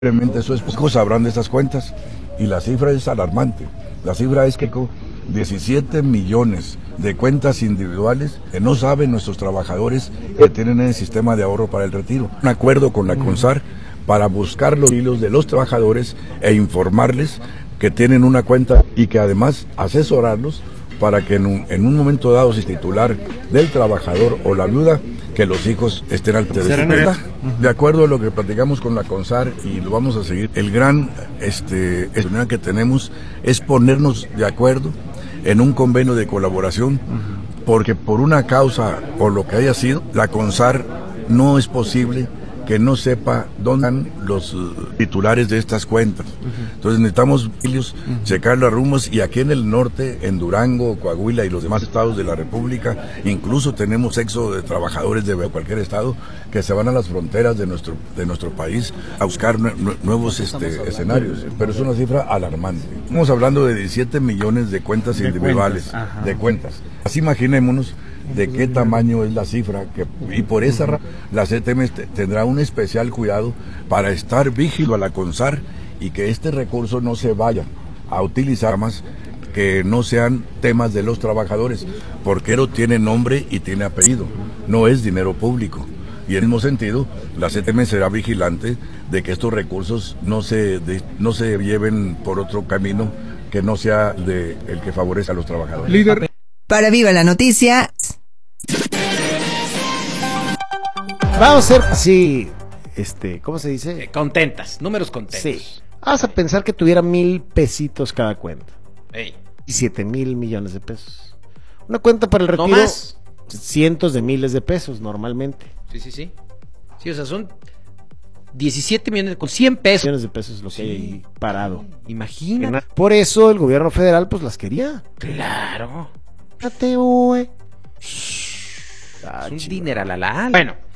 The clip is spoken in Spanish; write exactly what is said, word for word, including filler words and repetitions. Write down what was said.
Realmente eso es pocos sabrán de estas cuentas y la cifra es alarmante. La cifra es que diecisiete millones de cuentas individuales que no saben nuestros trabajadores que tienen el sistema de ahorro para el retiro. Un acuerdo con la CONSAR para buscar los hilos de los trabajadores e informarles que tienen una cuenta y que además asesorarlos para que en un, en un momento dado, si titular del trabajador o la viuda, que los hijos estén al de su cuenta. De acuerdo a lo que platicamos con la CONSAR y lo vamos a seguir, el gran este, escenario que tenemos es ponernos de acuerdo en un convenio de colaboración, porque por una causa o lo que haya sido, la CONSAR no es posible que no sepa dónde están los uh, titulares de estas cuentas. Uh-huh. Entonces necesitamos ellos uh-huh. checar las rumbos, y aquí en el norte, en Durango, Coahuila y los demás estados de la República, incluso tenemos éxodo de trabajadores de cualquier estado que se van a las fronteras de nuestro de nuestro país a buscar nue- nuevos este, escenarios, pero es una cifra alarmante. Estamos hablando de diecisiete millones de cuentas de individuales, cuentas. de cuentas. Así imaginémonos de qué tamaño es la cifra, que, y por esa razón la C T M tendrá un especial cuidado para estar vigilando a la CONSAR y que este recurso no se vaya a utilizar más que no sean temas de los trabajadores, porque no tiene nombre y tiene apellido, no es dinero público. Y en el mismo sentido, la C T M será vigilante de que estos recursos no se, de, no se lleven por otro camino que no sea de el que favorezca a los trabajadores. Líder. Para Viva la Noticia. Vamos a ser así, este, ¿cómo se dice? Eh, contentas, números contentos. Sí. Vamos a pensar que tuviera mil pesitos cada cuenta. Ey. Y siete mil millones de pesos. Una cuenta para el retiro. ¿No más? Cientos de miles de pesos normalmente. Sí, sí, sí. Sí, o sea, son diecisiete millones con cien pesos. Millones de pesos es lo que Sí. hay ahí parado. Imagínate. Por eso el gobierno federal pues las quería. Claro. Fíjate, güey. Es Ah, un chido. dinero a la la. Bueno.